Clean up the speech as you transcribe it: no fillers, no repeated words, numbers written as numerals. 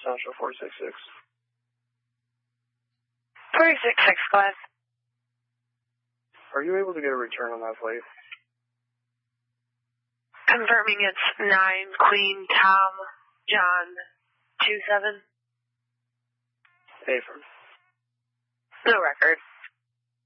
Central 466. 466, go ahead. Are you able to get a return on that flight? Confirming it's 9 Queen Tom John 27. Affirm. No record.